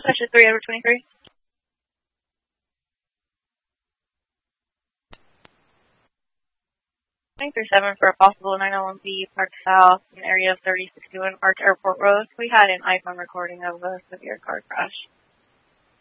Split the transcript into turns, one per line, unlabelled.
Session 3 over 23. Seven for a possible 901B Park South in area of 3061 Arch Airport Road. We had an iPhone recording of a severe car crash.